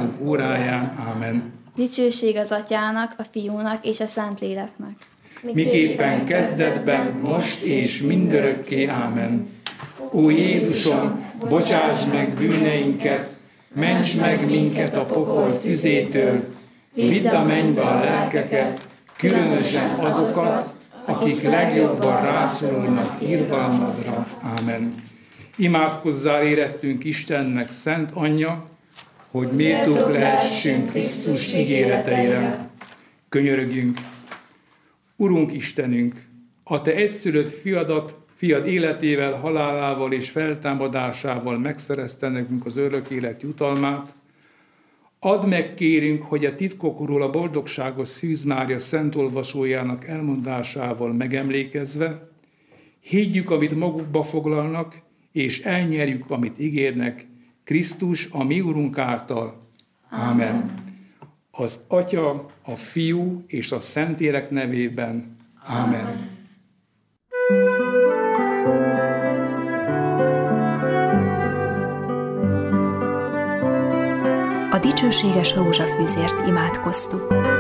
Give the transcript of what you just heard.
halálunk óráján. Ámen. Dicsőség az Atyának, a Fiúnak és a Szentléleknek. Miképpen kezdetben, most és mindörökké. Ámen. Ó Jézusom, bocsáss meg bűneinket, ments meg minket a pokol tüzétől, vidd a mennybe a lelkeket, különösen azokat, akik legjobban rászorulnak irgalmadra. Ámen. Imádkozzál érettünk Istennek, Szent Anyja, hogy méltók lehessünk Krisztus ígéreteire. Könyörögjünk. Urunk Istenünk, a Te egyszülött fiad életével, halálával és feltámadásával megszerezte nekünk az örök élet jutalmát, add meg, kérünk, hogy a titkokról a boldogságos Szűz Mária Szent Olvasójának elmondásával megemlékezve, higgyük, amit magukba foglalnak, és elnyerjük, amit ígérnek, Krisztus, a mi Urunk által. Ámen. Az Atya, a Fiú és a Szentlélek nevében. Ámen. A dicsőséges rózsafűzért imádkoztuk.